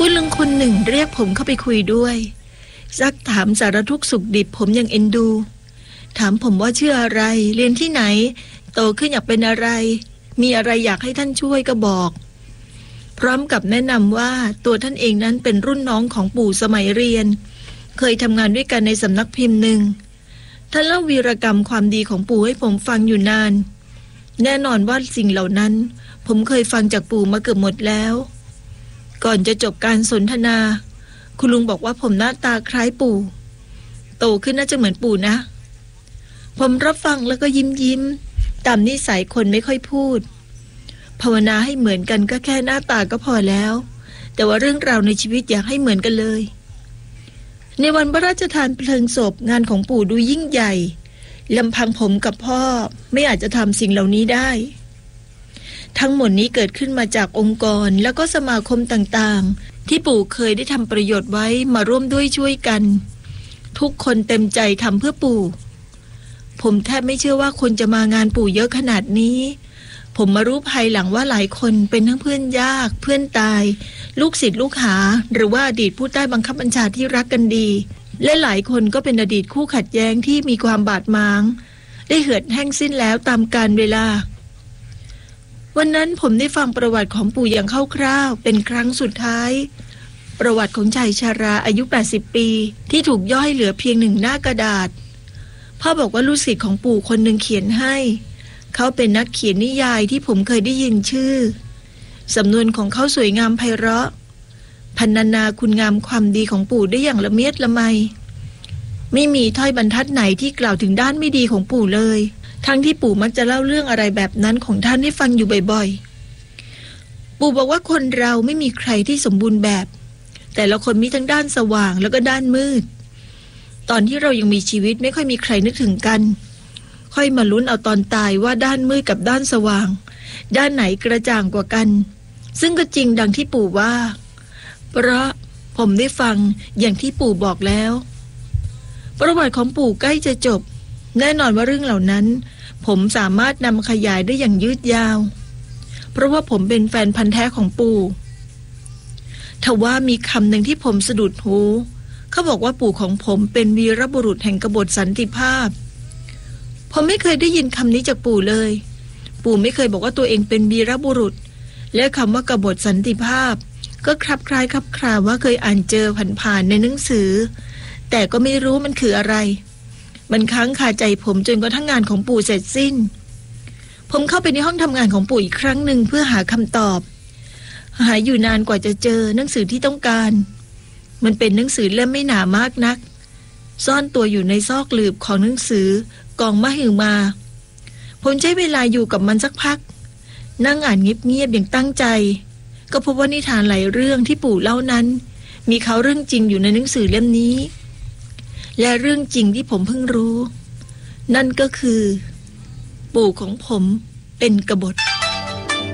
คุณลุงคนหนึ่งเรียกผมเข้าไปคุยด้วยซักถามสารทุกข์สุขดิบผมยังเอ็นดูถามผมว่าชื่ออะไรเรียนที่ไหนโตขึ้นอยากเป็นอะไรมีอะไรอยากให้ท่านช่วยก็บอกพร้อมกับแนะนำว่าตัวท่านเองนั้นเป็นรุ่นน้องของปู่สมัยเรียนเคยทำงานด้วยกันในสำนักพิมพ์หนึ่งท่านเล่าวีรกรรมความดีของปู่ให้ผมฟังอยู่นานแน่นอนว่าสิ่งเหล่านั้นผมเคยฟังจากปู่มาเกือบหมดแล้วก่อนจะจบการสนทนาคุณลุงบอกว่าผมหน้าตาคล้ายปู่โตขึ้นน่าจะเหมือนปู่นะผมรับฟังแล้วก็ยิ้มตามนิสัยคนไม่ค่อยพูดภาวนาให้เหมือนกันก็แค่หน้าตาก็พอแล้วแต่ว่าเรื่องราวในชีวิตอยากให้เหมือนกันเลยในวันพระราชทานเพลิงศพงานของปู่ดูยิ่งใหญ่ลำพังผมกับพ่อไม่อาจจะทำสิ่งเหล่านี้ได้ทั้งหมดนี้เกิดขึ้นมาจากองค์กรแล้วก็สมาคมต่างๆที่ปู่เคยได้ทำประโยชน์ไว้มาร่วมด้วยช่วยกันทุกคนเต็มใจทำเพื่อปู่ผมแทบไม่เชื่อว่าคนจะมางานปู่เยอะขนาดนี้ผมมารู้ภายหลังว่าหลายคนเป็นทั้งเพื่อนยากเพื่อนตายลูกศิษย์ลูกหาหรือว่าอดีตผู้ใต้บังคับบัญชาที่รักกันดีและหลายคนก็เป็นอดีตคู่ขัดแย้งที่มีความบาดหมางได้เหือดแห้งสิ้นแล้วตามกาลเวลาวันนั้นผมได้ฟังประวัติของปู่อย่างคร่าวๆเป็นครั้งสุดท้ายประวัติของชายชราอายุ80ปีที่ถูกย่อยเหลือเพียง1 หน้ากระดาษพ่อบอกว่าลูกศิษย์ของปู่คนหนึ่งเขียนให้เขาเป็นนักเขียนนิยายที่ผมเคยได้ยินชื่อสำนวนของเขาสวยงามไพเราะพรรณนาคุณงามความดีของปู่ได้อย่างละเมียดละไมไม่มีถ้อยบรรทัดไหนที่กล่าวถึงด้านไม่ดีของปู่เลยทั้งที่ปู่มักจะเล่าเรื่องอะไรแบบนั้นของท่านให้ฟังอยู่บ่อยๆปู่บอกว่าคนเราไม่มีใครที่สมบูรณ์แบบแต่ละคนมีทั้งด้านสว่างแล้วก็ด้านมืดตอนที่เรายังมีชีวิตไม่ค่อยมีใครนึกถึงกันค่อยมาลุ้นเอาตอนตายว่าด้านมืดกับด้านสว่างด้านไหนกระจ่างกว่ากันซึ่งก็จริงดังที่ปู่ว่าเพราะผมได้ฟังอย่างที่ปู่บอกแล้วประวัติของปู่ใกล้จะจบแน่นอนว่าเรื่องเหล่านั้นผมสามารถนำขยายได้อย่างยืดยาวเพราะว่าผมเป็นแฟนพันธุ์แท้ของปู่ทว่ามีคำหนึ่งที่ผมสะดุดหูเขาบอกว่าปู่ของผมเป็นวีรบุรุษแห่งกบฏสันติภาพผมไม่เคยได้ยินคำนี้จากปู่เลยปู่ไม่เคยบอกว่าตัวเองเป็นวีรบุรุษและคำว่ากบฏสันติภาพก็คลับคล้ายคลับคลาว่าเคยอ่านเจอผ่านๆในหนังสือแต่ก็ไม่รู้มันคืออะไรมันค้างคาใจผมจนกระทั่งงานของปู่เสร็จสิ้นผมเข้าไปในห้องทำงานของปู่อีกครั้งหนึ่งเพื่อหาคำตอบหาอยู่นานกว่าจะเจอหนังสือที่ต้องการมันเป็นหนังสือเล่มไม่หนามากนักซ่อนตัวอยู่ในซอกหลืบของหนังสือกองมหึมาผมใช้เวลาอยู่กับมันสักพักนั่งอ่านเงียบๆอย่างตั้งใจก็พบว่านิทานหลายเรื่องที่ปู่เล่านั้นมีเขาเรื่องจริงอยู่ในหนังสือเล่มนี้และเรื่องจริงที่ผมเพิ่งรู้นั่นก็คือปู่ของผมเป็นกบฏ